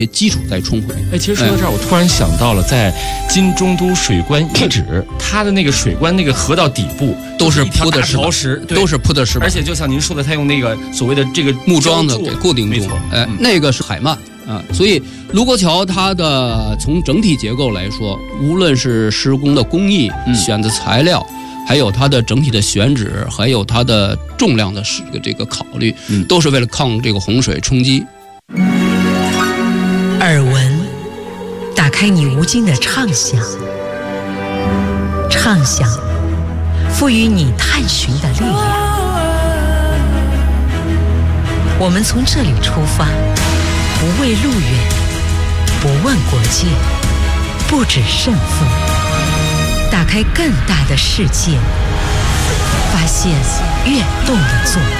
基础再冲回。 其实说到这儿，我突然想到了，在金中都水关遗址，它的那个水关那个河道底部都是铺的石， 都是铺的石板， 而且就像您说的，它用那个所谓的这个木桩子给固定住，那个是海幔啊。所以卢沟桥它的从整体结构来说，无论是施工的工艺、选的材料，还有它的整体的选址，还有它的重量的这个考虑，都是为了抗这个洪水冲击。 耳闻，打开你无尽的畅想，畅想赋予你探寻的力量。我们从这里出发，不畏路远，不问国界，不止胜负，打开更大的世界，发现跃动的作